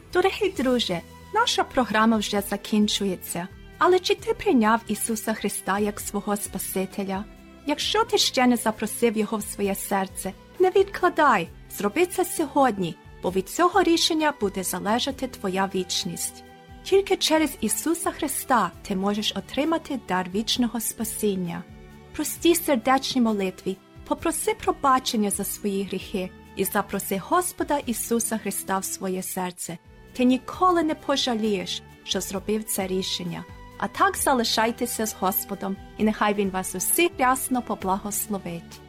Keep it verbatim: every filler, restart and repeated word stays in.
Дорогий друже, наша програма вже закінчується. Але чи ти прийняв Ісуса Христа як свого Спасителя? Якщо ти ще не запросив Його в своє серце, не відкладай, зроби це сьогодні, бо від цього рішення буде залежати твоя вічність. Тільки через Ісуса Христа ти можеш отримати дар вічного спасіння. Простій сердечній молитві попроси пробачення за свої гріхи і запроси Господа Ісуса Христа в своє серце. Ти ніколи не пожалієш, що зробив це рішення. А так залишайтеся з Господом, і нехай Він вас усіх рясно поблагословить.